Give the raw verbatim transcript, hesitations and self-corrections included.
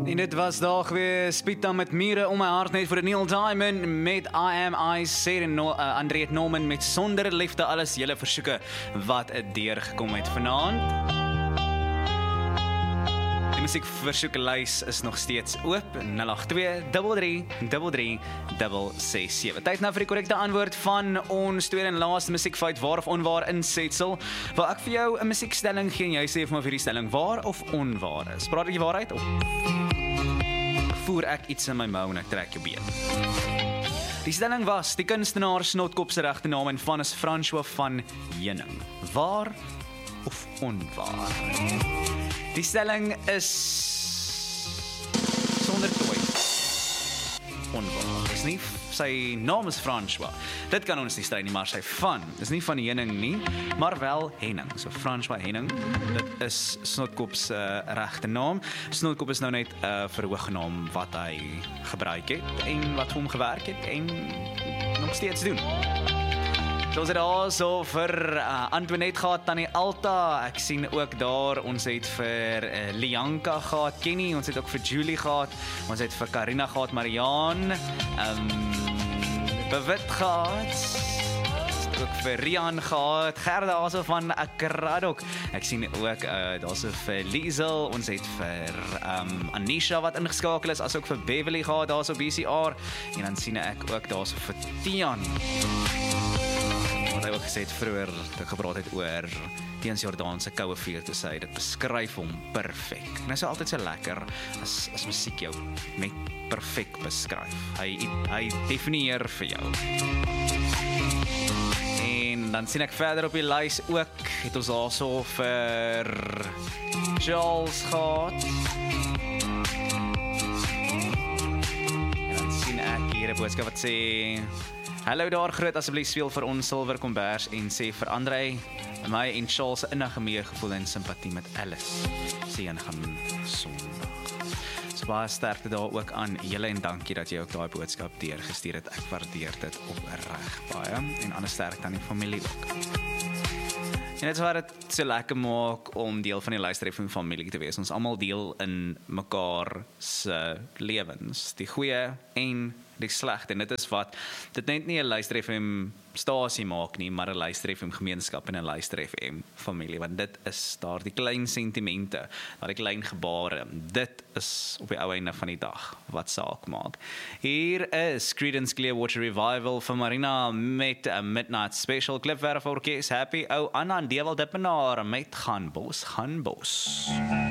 En dit was daar weer Spita met Mure om my hart net vir Neil Diamond met I Am I, Seren no, uh, Andreet Norman met Sonder Liefde, alles julle versoeke wat deurgekom het vanaand. Die musiekversoekelys is nog steeds oop, nul agt twee drie drie drie drie ses sewe. Tyd nou vir die korrekte antwoord van ons tweede en laaste musiekfeit, waar of onwaar insetsel, waar ek vir jou 'n musiekstelling gee en jy sê vir my of hierdie stelling waar of onwaar is. Praat ek die waarheid of voer ek iets in my mou en ek trek jou been? Die stelling was, die kunstenaar Snotkop se regte naam en van is François van Heuning. Waar of onwaar? Die stelling is sonder twyfel onwaar. Dis nie sy naam is François. Dit kan ons nie strei nie, maar sy van is nie van Heuning nie, maar wel Henning. So François Henning, dit is Snotkop se uh, regte naam. Snotkop is nou net 'n uh, verhoognaam wat hy gebruik het en wat vir hom gewerk het en nog steeds doen. So ons het daar so vir uh, Antoinette gehad, Tannie Alta, ek sien ook daar, ons het vir uh, Lianka gehad, Kenny, ons het ook vir Julie gehad, ons het vir Karina gehad, Marianne, um, Bewit gehad, ons het ook vir Rian gehad, Gerda also van Akradok, ek sien ook, uh, daar so vir Liesel, ons het vir um, Anisha wat ingeskakel is, as ook vir Beverly gehad, daar so B C R, en dan sien ek ook daar so vir Tian, wat hy ook gesê het vroeër, toe ek gepraat het oor Teens Jordaan se koue vuur, toe sê hy, dit beskryf hom perfek. En dit is altyd so lekker, as, as musiek jou net perfek beskryf. Hy, hy definieer vir jou. En dan sien ek verder op die lys ook, het ons also vir Charles gehad. En dan sien ek hier 'n boodskap wat sê, hallo daar, groot asseblief speel vir ons Silver Kombers en sê vir André, my en Charles se innige meegevoel en simpatie met Alice. Sien gaan Sondag. So baie sterkte daar ook aan julle en dankie dat jy ook daai boodskap deurgestuur het. Ek waardeer dit opreg baie en ander sterkte aan die familie ook. En dit is wat dit so lekker maak om deel van die Luister F M familie te wees. Ons almal deel in mekaar se lewens, die goeie en die slegte. En dit is wat, dit net nie 'n Luister F M stasie maak nie, maar 'n Luister F M gemeenskap en 'n Luister F M familie, want dit is daar die klein sentimente, daar die klein gebare, dit is op die ou einde van die dag wat saak maak. Hier is Creedence Clearwater Revival van Marina met 'n Midnight Special Klipwerf Orkes, Happy, ou Anna en Dewald Dippenaar met Gaan Bos, Gaan Bos.